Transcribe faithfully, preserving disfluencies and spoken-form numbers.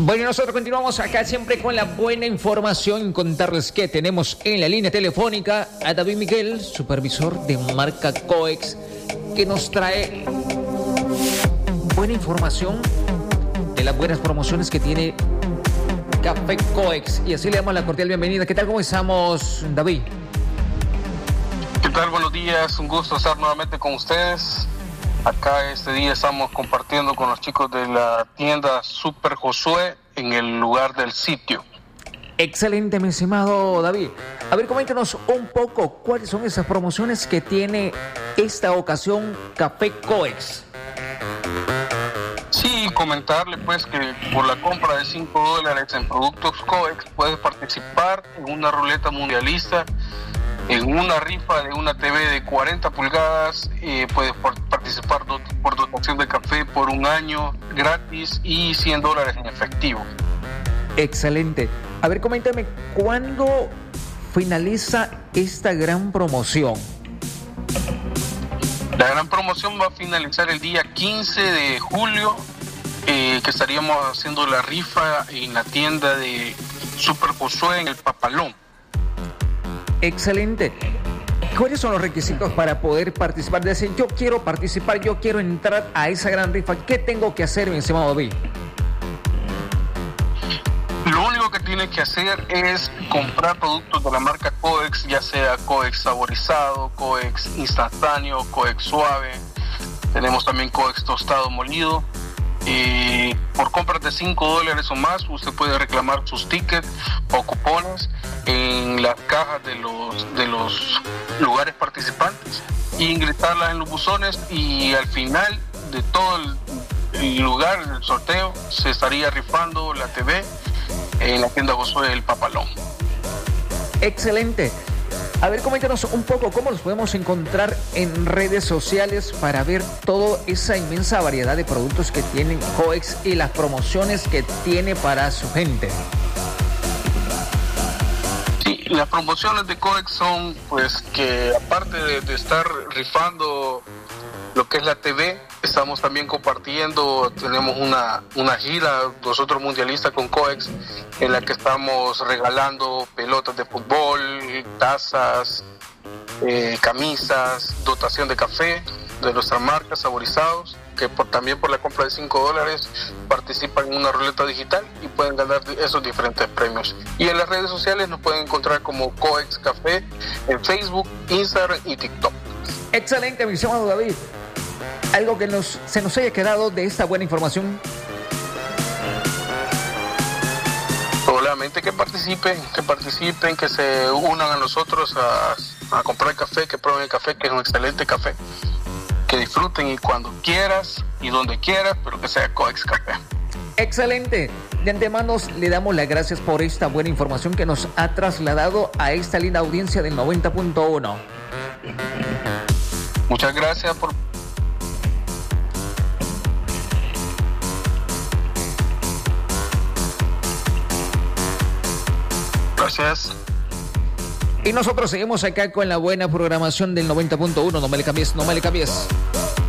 Bueno, nosotros continuamos acá siempre con la buena información. Contarles que tenemos en la línea telefónica a David Miguel, supervisor de marca Coex, que nos trae buena información de las buenas promociones que tiene Café Coex. Y así le damos la cordial bienvenida. ¿Qué tal? ¿Cómo estamos, David? ¿Qué tal? Buenos días. Un gusto estar nuevamente con ustedes. Acá este día estamos compartiendo con los chicos de la tienda Super Josué en el lugar del sitio. Excelente, mi estimado David. A ver, coméntanos un poco cuáles son esas promociones que tiene esta ocasión Café Coex. Sí, comentarle pues que por la compra de cinco dólares en productos Coex puedes participar en una ruleta mundialista, en una rifa de una T V de cuarenta pulgadas, eh, puedes participar do- por dotación de café por un año gratis y cien dólares en efectivo. Excelente. A ver, coméntame, ¿cuándo finaliza esta gran promoción? La gran promoción va a finalizar el día quince de julio, eh, que estaríamos haciendo la rifa en la tienda de Super Josué en el Papalón. Excelente. ¿Cuáles son los requisitos para poder participar? Decir, yo quiero participar, yo quiero entrar a esa gran rifa. ¿Qué tengo que hacer, mi estimado David? Lo único que tienes que hacer es comprar productos de la marca Coex, ya sea Coex saborizado, Coex instantáneo, Coex suave. Tenemos también Coex tostado molido. Y por compras de cinco dólares o más, usted puede reclamar sus tickets o cupones en las cajas de los de los lugares participantes e ingresarlas en los buzones, y al final de todo el, el lugar del sorteo se estaría rifando la T V en la tienda Josué del Papalón. Excelente. A ver, coméntanos un poco cómo los podemos encontrar en redes sociales para ver toda esa inmensa variedad de productos que tiene Coex y las promociones que tiene para su gente. Sí, las promociones de Coex son pues que aparte de, de estar rifando lo que es la T V, estamos también compartiendo, tenemos una, una gira nosotros mundialistas con Coex, en la que estamos regalando pelotas de fútbol, tazas, eh, camisas, dotación de café de nuestras marcas saborizados, que por, también por la compra de cinco dólares participan en una ruleta digital y pueden ganar esos diferentes premios. Y en las redes sociales nos pueden encontrar como Coex Café en Facebook, Instagram y TikTok. Excelente, mi estimado David. Algo que nos, se nos haya quedado de esta buena información. Solamente que participen, que participen, que se unan a nosotros a, a comprar café, que prueben el café, que es un excelente café. Que disfruten y cuando quieras y donde quieras, pero que sea Coex Café. Excelente. De antemano le damos las gracias por esta buena información que nos ha trasladado a esta linda audiencia del noventa punto uno. Muchas gracias por... Gracias. Y nosotros seguimos acá con la buena programación del noventa punto uno. No me le cambies, no me le cambies.